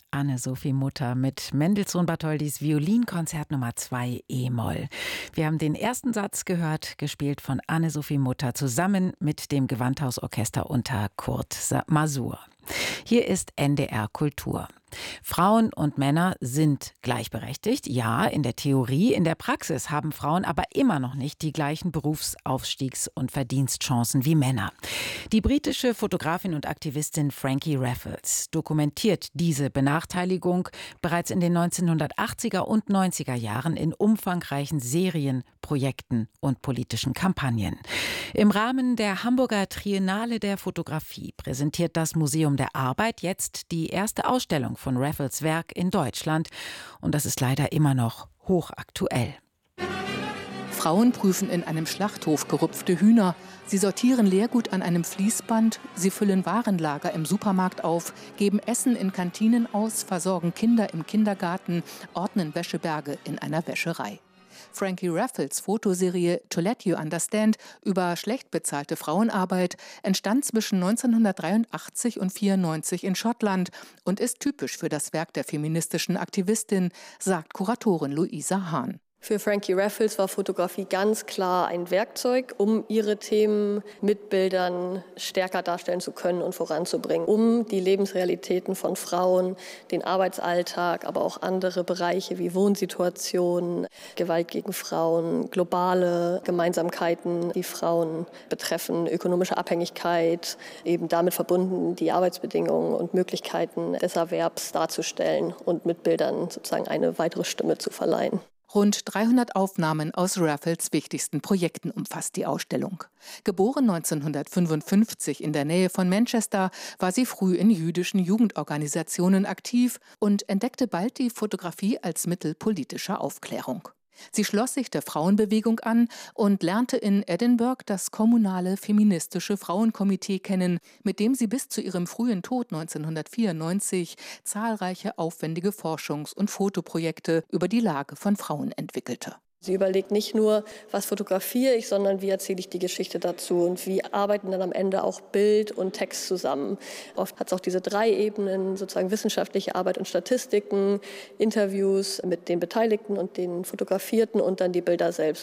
Anne-Sophie Mutter mit Mendelssohn-Bartholdys Violinkonzert Nummer 2 E-Moll. Wir haben den ersten Satz gehört, gespielt von Anne-Sophie Mutter zusammen mit dem Gewandhausorchester unter Kurt Masur. Hier ist NDR Kultur. Frauen und Männer sind gleichberechtigt, ja, in der Theorie. In der Praxis haben Frauen aber immer noch nicht die gleichen Berufsaufstiegs- und Verdienstchancen wie Männer. Die britische Fotografin und Aktivistin Frankie Raffles dokumentiert diese Benachteiligung bereits in den 1980er und 90er Jahren in umfangreichen Serien, Projekten und politischen Kampagnen. Im Rahmen der Hamburger Triennale der Fotografie präsentiert das Museum der Arbeit jetzt die erste Ausstellung von Raffles Werk in Deutschland. Und das ist leider immer noch hochaktuell. Frauen prüfen in einem Schlachthof gerupfte Hühner. Sie sortieren Leergut an einem Fließband. Sie füllen Warenlager im Supermarkt auf, geben Essen in Kantinen aus, versorgen Kinder im Kindergarten, ordnen Wäscheberge in einer Wäscherei. Frankie Raffles Fotoserie To Let You Understand über schlecht bezahlte Frauenarbeit entstand zwischen 1983 und 1994 in Schottland und ist typisch für das Werk der feministischen Aktivistin, sagt Kuratorin Luisa Hahn. Für Frankie Raffles war Fotografie ganz klar ein Werkzeug, um ihre Themen mit Bildern stärker darstellen zu können und voranzubringen, um die Lebensrealitäten von Frauen, den Arbeitsalltag, aber auch andere Bereiche wie Wohnsituationen, Gewalt gegen Frauen, globale Gemeinsamkeiten, die Frauen betreffen, ökonomische Abhängigkeit, eben damit verbunden die Arbeitsbedingungen und Möglichkeiten des Erwerbs darzustellen und mit Bildern sozusagen eine weitere Stimme zu verleihen. Rund 300 Aufnahmen aus Raffles wichtigsten Projekten umfasst die Ausstellung. Geboren 1955 in der Nähe von Manchester, war sie früh in jüdischen Jugendorganisationen aktiv und entdeckte bald die Fotografie als Mittel politischer Aufklärung. Sie schloss sich der Frauenbewegung an und lernte in Edinburgh das kommunale feministische Frauenkomitee kennen, mit dem sie bis zu ihrem frühen Tod 1994 zahlreiche aufwendige Forschungs- und Fotoprojekte über die Lage von Frauen entwickelte. Sie überlegt nicht nur, was fotografiere ich, sondern wie erzähle ich die Geschichte dazu und wie arbeiten dann am Ende auch Bild und Text zusammen. Oft hat es auch diese 3 Ebenen, sozusagen wissenschaftliche Arbeit und Statistiken, Interviews mit den Beteiligten und den Fotografierten und dann die Bilder selbst.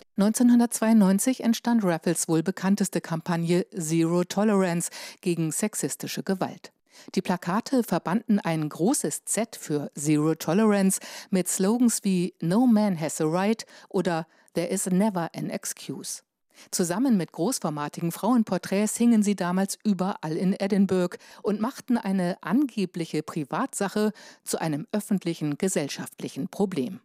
1992 entstand Raffles wohl bekannteste Kampagne Zero Tolerance gegen sexistische Gewalt. Die Plakate verbanden ein großes Z für Zero Tolerance mit Slogans wie No man has a right oder There is never an excuse. Zusammen mit großformatigen Frauenporträts hingen sie damals überall in Edinburgh und machten eine angebliche Privatsache zu einem öffentlichen gesellschaftlichen Problem.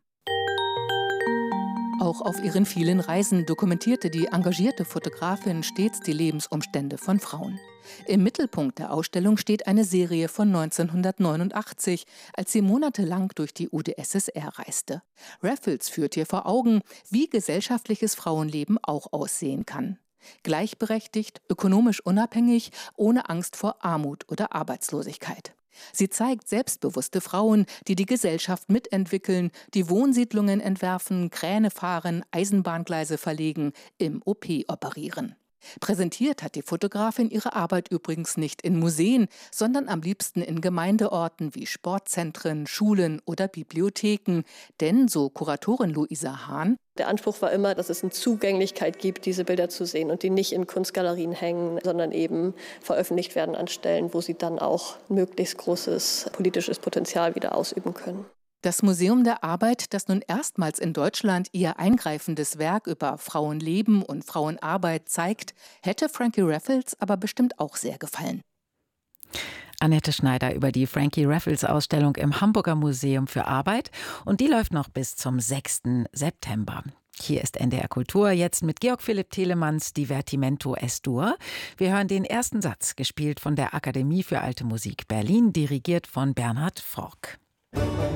Auch auf ihren vielen Reisen dokumentierte die engagierte Fotografin stets die Lebensumstände von Frauen. Im Mittelpunkt der Ausstellung steht eine Serie von 1989, als sie monatelang durch die UdSSR reiste. Raffles führt ihr vor Augen, wie gesellschaftliches Frauenleben auch aussehen kann. Gleichberechtigt, ökonomisch unabhängig, ohne Angst vor Armut oder Arbeitslosigkeit. Sie zeigt selbstbewusste Frauen, die die Gesellschaft mitentwickeln, die Wohnsiedlungen entwerfen, Kräne fahren, Eisenbahngleise verlegen, im OP operieren. Präsentiert hat die Fotografin ihre Arbeit übrigens nicht in Museen, sondern am liebsten in Gemeindeorten wie Sportzentren, Schulen oder Bibliotheken. Denn, so Kuratorin Luisa Hahn, der Anspruch war immer, dass es eine Zugänglichkeit gibt, diese Bilder zu sehen und die nicht in Kunstgalerien hängen, sondern eben veröffentlicht werden an Stellen, wo sie dann auch möglichst großes politisches Potenzial wieder ausüben können. Das Museum der Arbeit, das nun erstmals in Deutschland ihr eingreifendes Werk über Frauenleben und Frauenarbeit zeigt, hätte Frankie Raffles aber bestimmt auch sehr gefallen. Annette Schneider über die Frankie Raffles Ausstellung im Hamburger Museum für Arbeit. Und die läuft noch bis zum 6. September. Hier ist NDR Kultur, jetzt mit Georg Philipp Telemanns Divertimento Es-Dur. Wir hören den ersten Satz, gespielt von der Akademie für Alte Musik Berlin, dirigiert von Bernhard Forck.